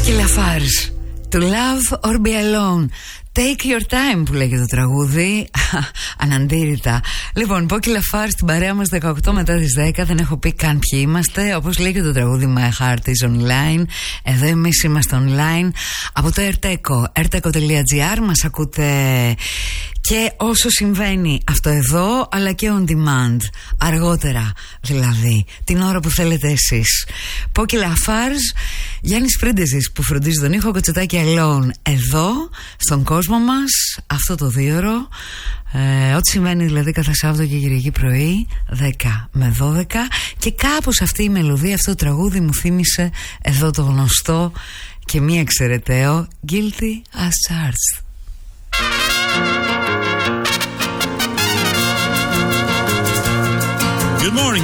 Lafarge, To Love or Be Alone. Take your time που λέγεται το τραγούδι. Αναντήρητα. Λοιπόν, Pocky Lafarge στην παρέα μας 18 μετά τις 10. Δεν έχω πει καν ποιοι είμαστε. Όπως λέει και το τραγούδι My Heart is Online. Εδώ εμείς είμαστε online από το erteco.gr. Μας ακούτε και όσο συμβαίνει αυτό εδώ, αλλά και on demand, αργότερα δηλαδή, την ώρα που θέλετε εσείς. Pocky Lafarge, Γιάννης Πρίντεζης που φροντίζει τον ήχο, Κοτσοτάκι Alone εδώ στον κόσμο μας αυτό το 2ωρο. Ό,τι συμβαίνει δηλαδή κάθε Σάββατο και Κυριακή πρωί 10 με 12. Και κάπως αυτή η μελωδία, αυτό το τραγούδι μου θύμισε εδώ το γνωστό και μη εξαιρεταίο Guilty as Charged. Good morning,